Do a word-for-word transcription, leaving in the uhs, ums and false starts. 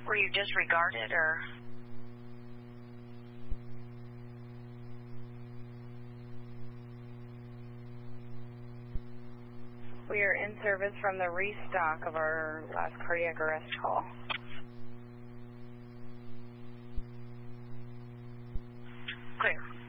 Were you disregarded or? We are in service from the restock of our last cardiac arrest call. Clear.